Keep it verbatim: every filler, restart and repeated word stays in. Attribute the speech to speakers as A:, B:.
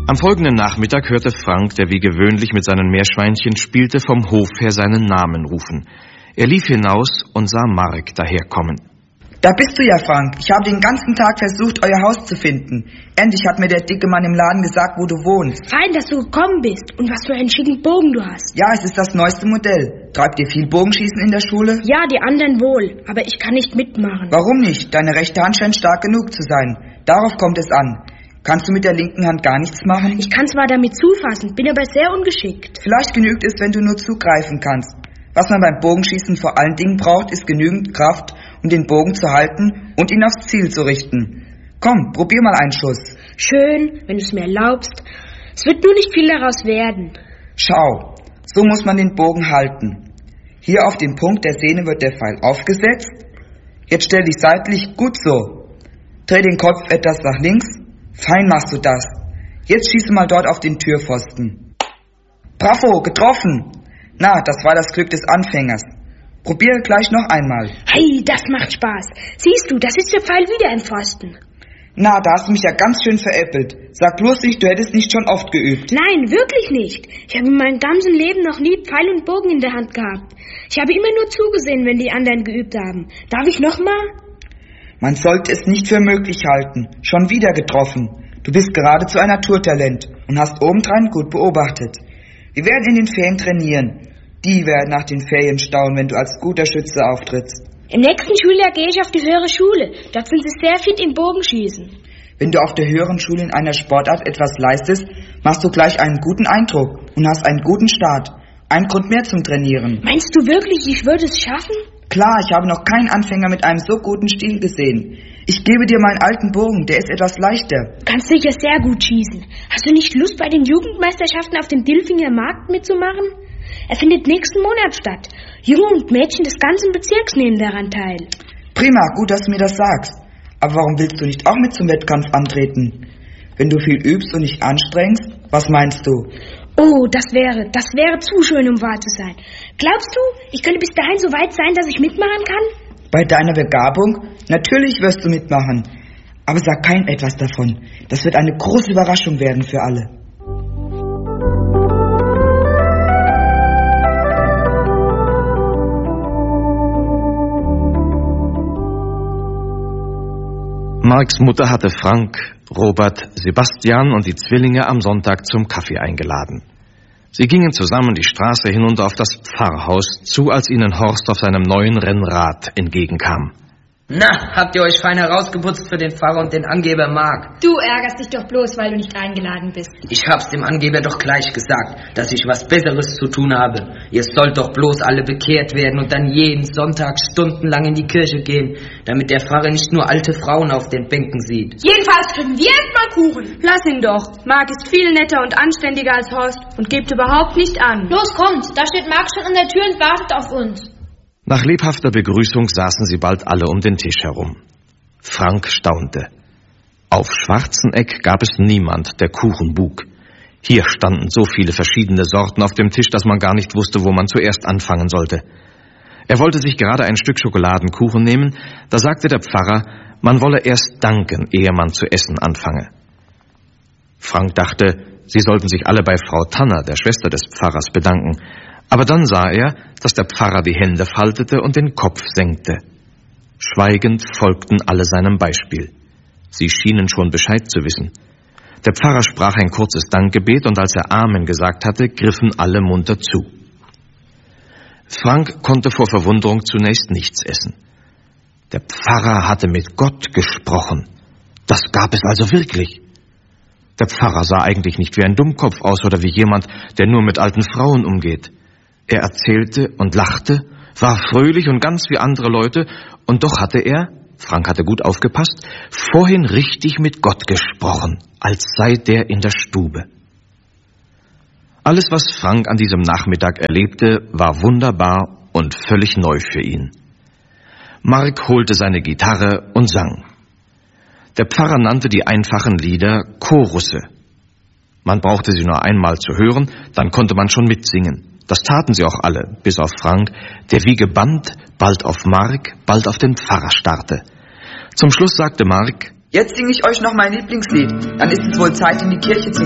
A: Am folgenden Nachmittag hörte Frank, der wie gewöhnlich mit seinen Meerschweinchen spielte, vom Hof her seinen Namen rufen. Er lief hinaus und sah Mark daherkommen.
B: Da bist du ja, Frank. Ich habe den ganzen Tag versucht, euer Haus zu finden. Endlich hat mir der dicke Mann im Laden gesagt, wo du wohnst.
C: Fein, dass du gekommen bist und was für einen schicken Bogen du hast.
B: Ja, es ist das neueste Modell. Treibt ihr viel Bogenschießen in der Schule?
C: Ja, die anderen wohl, aber ich kann nicht mitmachen.
B: Warum nicht? Deine rechte Hand scheint stark genug zu sein. Darauf kommt es an. Kannst du mit der linken Hand gar nichts machen?
C: Ich kann zwar damit zufassen, bin aber sehr ungeschickt.
B: Vielleicht genügt es, wenn du nur zugreifen kannst. Was man beim Bogenschießen vor allen Dingen braucht, ist genügend Kraft, um den Bogen zu halten und ihn aufs Ziel zu richten. Komm, probier mal einen Schuss.
C: Schön, wenn du es mir erlaubst. Es wird nur nicht viel daraus werden.
B: Schau, so muss man den Bogen halten. Hier auf dem Punkt der Sehne wird der Pfeil aufgesetzt. Jetzt stell dich seitlich, gut so. Dreh den Kopf etwas nach links. Fein machst du das. Jetzt schieße mal dort auf den Türpfosten. Bravo, getroffen. Na, das war das Glück des Anfängers. Probiere gleich noch einmal.
C: Hey, das macht Spaß. Siehst du, das ist der Pfeil wieder im Pfosten.
B: Na, da hast du mich ja ganz schön veräppelt. Sag bloß nicht, du hättest nicht schon oft geübt.
C: Nein, wirklich nicht. Ich habe in meinem ganzen Leben noch nie Pfeil und Bogen in der Hand gehabt. Ich habe immer nur zugesehen, wenn die anderen geübt haben. Darf ich noch mal?
B: Man sollte es nicht für möglich halten. Schon wieder getroffen. Du bist geradezu ein Naturtalent und hast obendrein gut beobachtet. Wir werden in den Ferien trainieren. Die werden nach den Ferien staunen, wenn du als guter Schütze auftrittst.
C: Im nächsten Schuljahr gehe ich auf die höhere Schule. Dort sind sie sehr fit im Bogenschießen.
B: Wenn du auf der höheren Schule in einer Sportart etwas leistest, machst du gleich einen guten Eindruck und hast einen guten Start. Ein Grund mehr zum Trainieren.
C: Meinst du wirklich, ich würde es schaffen?
B: Klar, ich habe noch keinen Anfänger mit einem so guten Stil gesehen. Ich gebe dir meinen alten Bogen, der ist etwas leichter.
C: Du kannst sicher sehr gut schießen. Hast du nicht Lust, bei den Jugendmeisterschaften auf dem Dilfinger Markt mitzumachen? Er findet nächsten Monat statt. Junge und Mädchen des ganzen Bezirks nehmen daran teil.
B: Prima, gut, dass du mir das sagst. Aber warum willst du nicht auch mit zum Wettkampf antreten? Wenn du viel übst und dich anstrengst, was meinst du?
C: Oh, das wäre, das wäre zu schön, um wahr zu sein. Glaubst du, ich könnte bis dahin so weit sein, dass ich mitmachen kann?
B: Bei deiner Begabung? Natürlich wirst du mitmachen. Aber sag keinem etwas davon. Das wird eine große Überraschung werden für alle.
A: Marks Mutter hatte Frank, Robert, Sebastian und die Zwillinge am Sonntag zum Kaffee eingeladen. Sie gingen zusammen die Straße hinunter auf das Pfarrhaus zu, als ihnen Horst auf seinem neuen Rennrad entgegenkam.
D: Na, habt ihr euch fein herausgeputzt für den Pfarrer und den Angeber Mark?
E: Du ärgerst dich doch bloß, weil du nicht eingeladen bist.
D: Ich hab's dem Angeber doch gleich gesagt, dass ich was Besseres zu tun habe. Ihr sollt doch bloß alle bekehrt werden und dann jeden Sonntag stundenlang in die Kirche gehen, damit der Pfarrer nicht nur alte Frauen auf den Bänken sieht.
E: Jedenfalls kriegen wir erstmal Kuchen.
F: Lass ihn doch. Mark ist viel netter und anständiger als Horst und gibt überhaupt nicht an.
E: Los, kommt, da steht Mark schon an der Tür und wartet auf uns.
A: Nach lebhafter Begrüßung saßen sie bald alle um den Tisch herum. Frank staunte. Auf Schwarzenegg gab es niemand, der Kuchen buk. Hier standen so viele verschiedene Sorten auf dem Tisch, dass man gar nicht wusste, wo man zuerst anfangen sollte. Er wollte sich gerade ein Stück Schokoladenkuchen nehmen, da sagte der Pfarrer, man wolle erst danken, ehe man zu essen anfange. Frank dachte, sie sollten sich alle bei Frau Tanner, der Schwester des Pfarrers, bedanken. Aber dann sah er, dass der Pfarrer die Hände faltete und den Kopf senkte. Schweigend folgten alle seinem Beispiel. Sie schienen schon Bescheid zu wissen. Der Pfarrer sprach ein kurzes Dankgebet und als er Amen gesagt hatte, griffen alle munter zu. Frank konnte vor Verwunderung zunächst nichts essen. Der Pfarrer hatte mit Gott gesprochen. Das gab es also wirklich. Der Pfarrer sah eigentlich nicht wie ein Dummkopf aus oder wie jemand, der nur mit alten Frauen umgeht. Er erzählte und lachte, war fröhlich und ganz wie andere Leute, und doch hatte er, Frank hatte gut aufgepasst, vorhin richtig mit Gott gesprochen, als sei der in der Stube. Alles, was Frank an diesem Nachmittag erlebte, war wunderbar und völlig neu für ihn. Mark holte seine Gitarre und sang. Der Pfarrer nannte die einfachen Lieder Chorusse. Man brauchte sie nur einmal zu hören, dann konnte man schon mitsingen. Das taten sie auch alle, bis auf Frank, der wie gebannt bald auf Mark, bald auf den Pfarrer starrte. Zum Schluss sagte Mark:
B: Jetzt singe ich euch noch mein Lieblingslied, dann ist es wohl Zeit, in die Kirche zu